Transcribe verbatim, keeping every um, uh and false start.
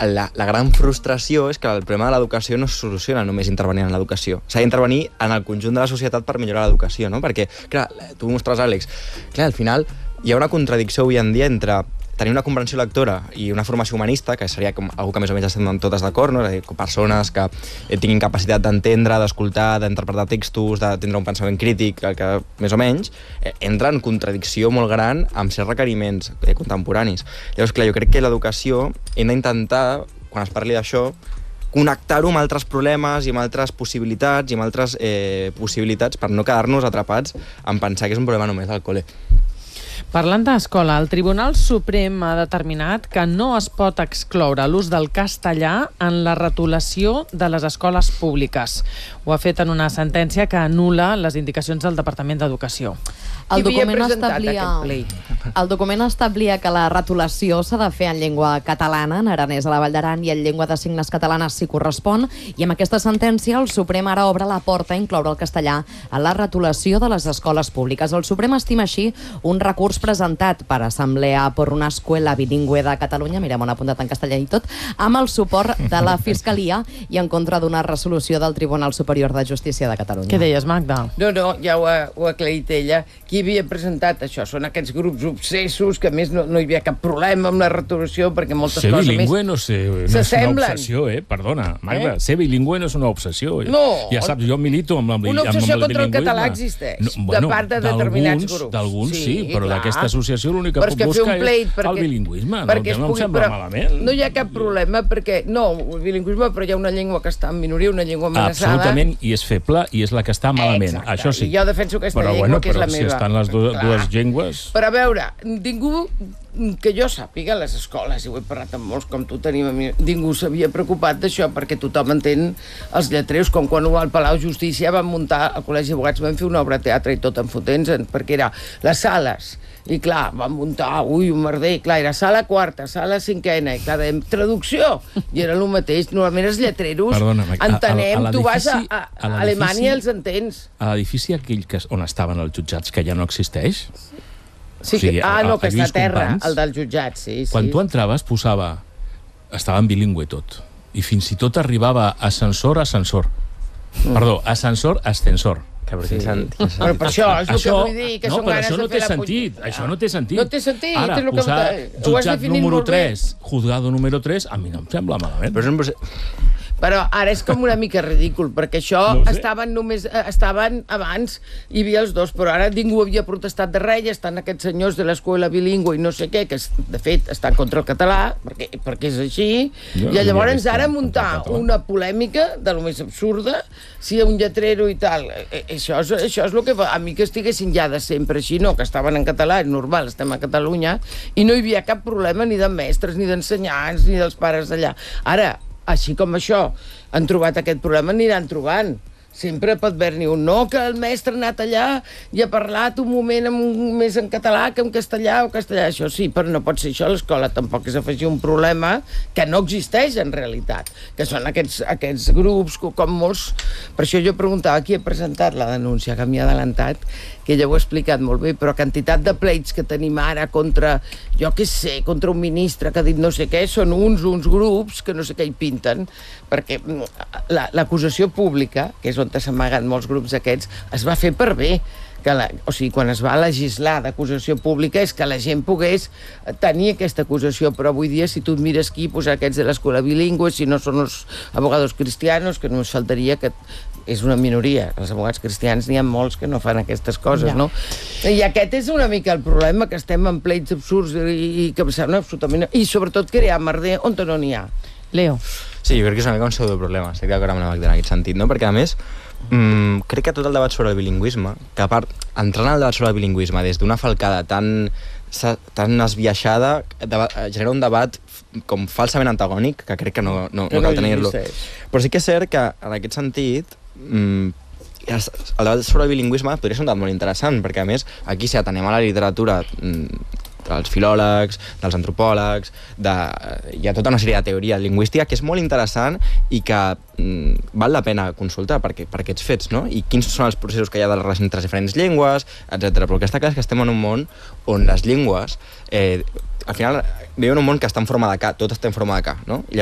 la, la gran frustració és que el problema de l'educació no es soluciona només intervenint en l'educació. S'ha d'intervenir en el conjunt de la societat per millorar l'educació, no? Perquè, clar, tu mostres, Àlex, clar, al final hi ha una contradicció avui en dia entre tenir una comprensió lectora i una formació humanista, que seria com algú que més o menys estem totes d'acord, no? És a dir, persones que tinguin capacitat d'entendre, d'escoltar, d'interpretar textos, de tindre un pensament crític, que més o menys eh, entra en contradicció molt gran amb certs requeriments eh, contemporanis. Llavors, clar, jo crec que l'educació hem d'intentar, quan es parli d'això, connectar-ho amb altres problemes i amb altres possibilitats i amb altres eh, possibilitats per no quedar-nos atrapats en pensar que és un problema només del col·le. Parlant d'escola, el Tribunal Suprem ha determinat que no es pot excloure l'ús del castellà en la retolació de les escoles públiques. Ho ha fet en una sentència que anul·la les indicacions del Departament d'Educació. El document, establia, el document establia que la retolació s'ha de fer en llengua catalana, en aranès a la Vall d'Aran i en llengua de signes catalana si correspon, i amb aquesta sentència el Suprem ara obre la porta a incloure el castellà en la retolació de les escoles públiques. El Suprem estima així un recurs presentat per Assemblea por una Escuela Bilingüe de Catalunya, mirem, on ha apuntat en castellà i tot, amb el suport de la Fiscalia i en contra d'una resolució del Tribunal Superior de Justícia de Catalunya. Què deies, Magda? No, no, ja ho ha, ho ha aclarit ella. Qui havia presentat això? Són aquests grups obsessos que, a més, no, no hi havia cap problema amb la retolació, perquè moltes ser coses bilingüe més no, sé, no és una obsessió, eh? Perdona, Magda, eh? Ser bilingüe no és una obsessió. Eh? No. Ja saps, jo milito amb, amb, una obsessió amb el contra el català existeix, no, bueno, de part de determinats grups. D'alguns sí, sí, però d'aquesta associació l'única que busca és perquè, el bilingüisme. No, que no em sembla malament. No hi ha cap problema, perquè, no, el bilingüisme, però hi ha una llengua que està en minoria, una llengua amenaçada. Absolutament, i és feble, i és la que està malament. Exacte. Això sí. I jo defenso aquesta però, llengua, bueno, que és la si meva. Si estan les dues, dues llengües... Però a veure, ningú que jo sàpiga, les escoles, i ho he parlat amb molts com tu tenim a mi, ningú s'havia preocupat d'això, perquè tothom entén els lletreus, com quan al Palau Justícia van muntar, al Col·legi d'Advocats van fer una obra de teatre i tot en fotents, perquè era les sales, i clar, van muntar, ui, un merder, clar, era sala quarta, sala cinquena, i clar, dèiem, traducció, i era el mateix, normalment els lletreros, perdona, entenem, a, a, a tu vas a, a, a Alemanya i els entens. A l'edifici aquell que, on estaven els jutjats, que ja no existeix? Sí, o sigui, que, ah, no, que està a terra, el del jutjat, sí, sí. Quan tu entraves, posava... Estava en bilingüe tot. I fins i tot arribava ascensor, ascensor. Mm. Perdó, ascensor, ascensor. Que per, sí. sentit, però per això és el això, que vull dir, que no, són ganes de fer la... No, però això no té sentit, això no té sentit. No té sentit. Ara, és posar que... jutjat número tres, juzgado número tres, a mi no em sembla malament. Però és un procés... Però ara és com una mica ridícul, perquè això no estaven només estaven abans, hi havia els dos, però ara ningú havia protestat de res, i estan aquests senyors de l'escola bilingüe i no sé què, que de fet estan contra el català, perquè, perquè és així, no, i llavors ara muntar una polèmica de lo més absurda, si un lletrero i tal, això és, això és el que fa, a mi que estiguessin ja de sempre així, no, que estaven en català, és normal, estem a Catalunya, i no hi havia cap problema ni de mestres, ni d'ensenyants, ni dels pares d'allà. Ara, així com això, han trobat aquest problema, aniran trobant. Sempre pot haver-n'hi un no, que el mestre ha anat allà i ha parlat un moment amb un, més en català que en castellà o castellà. Això sí, però no pot ser això. L'escola tampoc és afegir un problema que no existeix en realitat, que són aquests, aquests grups, com molts... Per això jo preguntava qui ha presentat la denúncia, que m'hi ha adelantat, que ella ho ha explicat molt bé, però quantitat de pleits que tenim ara contra, jo què sé, contra un ministre que ha dit no sé què, són uns, uns grups que no sé què hi pinten, perquè l'acusació pública, que és on s'amaguen molts grups aquests, es va fer per bé. Que la, o sigui, quan es va legislar d'acusació pública és que la gent pogués tenir aquesta acusació, però avui dia, si tu et mires qui, pues aquests de l'escola bilingüe, si no són els abogados cristianos, que només faltaria, que és una minoria, els abogats cristians n'hi ha molts que no fan aquestes coses, ja. No? I aquest és una mica el problema, que estem en pleits absurds i, i que em sembla absolutament... I sobretot crear merder on no n'hi ha. Leo. Sí, jo crec que és una mica un pseudoproblema, estic d'acord amb la Magda en aquest sentit, no? Perquè a més, mm, crec que tot el debat sobre el bilingüisme, que a part, entrant al debat sobre el bilingüisme des d'una falcada tan, tan esbiaixada, genera un debat com falsament antagònic, que crec que no, no, no cal tenir-lo. Però sí que és cert que, en aquest sentit, mm, el debat sobre el bilingüisme podria ser un debat molt interessant, perquè a més, aquí si atenem a la literatura mm, dels filòlegs, dels antropòlegs, de, hi ha tota una sèrie de teoria lingüística que és molt interessant i que mm, val la pena consultar per, per aquests fets, no? I quins són els processos que hi ha de la relació entre diferents llengües, etcètera. Però el que està clar és que estem en un món on les llengües, eh, al final, vivim en un món que està en forma de K, tot està en forma de K, no?